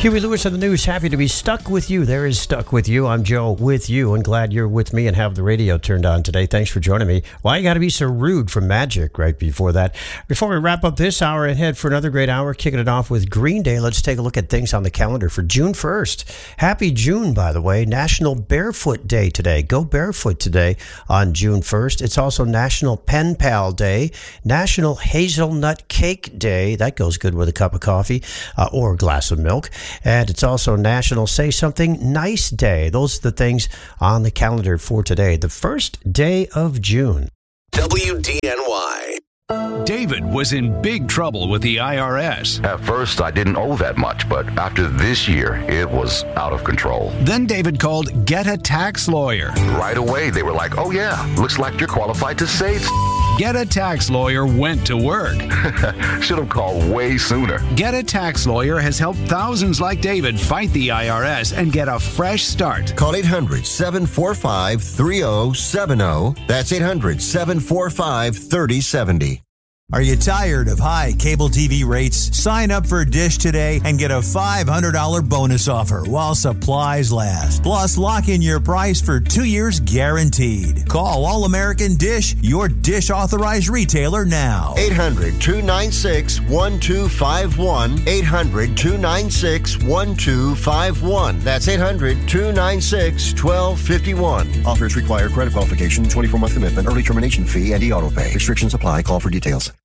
Huey Lewis of the News, happy to be stuck with you. There is Stuck With You. I'm Joe with you, and glad you're with me and have the radio turned on today. Thanks for joining me. Why you got to be so rude from Magic right before that? Before we wrap up this hour and head for another great hour, kicking it off with Green Day, let's take a look at things on the calendar for June 1st. Happy June, by the way. National Barefoot Day today. Go barefoot today on June 1st. It's also National Pen Pal Day, National Hazelnut Cake Day. That goes good with a cup of coffee or a glass of milk. And it's also National Say Something Nice Day. Those are the things on the calendar for today, the first day of June. WDNY. David was in big trouble with the IRS. At first, I didn't owe that much, but after this year, it was out of control. Then David called Get a Tax Lawyer. Right away, they were like, oh yeah, looks like you're qualified to save. Get a Tax Lawyer went to work. Should have called way sooner. Get a Tax Lawyer has helped thousands like David fight the IRS and get a fresh start. Call 800-745-3070. That's 800-745-3070. Are you tired of high cable TV rates? Sign up for Dish today and get a $500 bonus offer while supplies last. Plus, lock in your price for 2 years guaranteed. Call All-American Dish, your Dish authorized retailer now. 800-296-1251. 800-296-1251. That's 800-296-1251. Offers require credit qualification, 24-month commitment, early termination fee, and e-auto pay. Restrictions apply. Call for details.